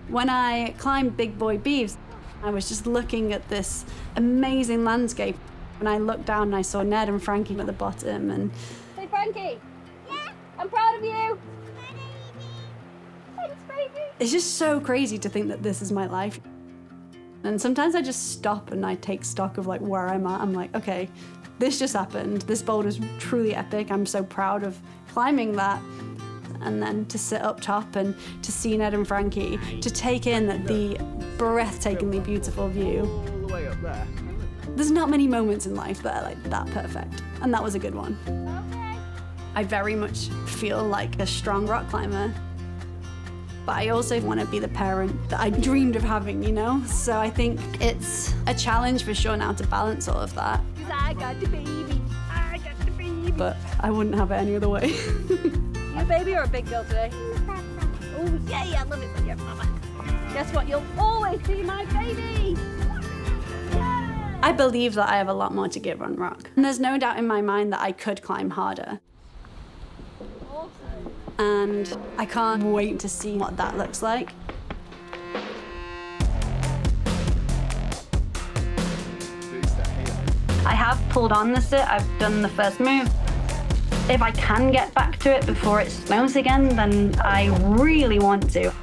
When I climbed Big Boy Beeves, I was just looking at this amazing landscape. When I looked down and I saw Ned and Frankie at the bottom and... Hey, Frankie. Yeah? I'm proud of you. Thanks, baby. It's just so crazy to think that this is my life. And sometimes I just stop and I take stock of like where I'm at. I'm like, okay, this just happened. This boulder's truly epic. I'm so proud of climbing that. And then to sit up top and to see Ned and Frankie, to take in the breathtakingly beautiful view. All the way up there. There's not many moments in life that are like that perfect, and that was a good one. Okay. I very much feel like a strong rock climber, but I also want to be the parent that I dreamed of having, you know? So I think it's a challenge for sure now to balance all of that. 'Cause I got the baby. I got the baby. But I wouldn't have it any other way. You a baby or a big girl today? Oh, yay, I love it when you're mama. Guess what? You'll always be my baby. Yeah. I believe that I have a lot more to give on rock. And there's no doubt in my mind that I could climb harder. Awesome. And I can't wait to see what that looks like. I have pulled on the sit, I've done the first move. If I can get back to it before it snows again, then I really want to.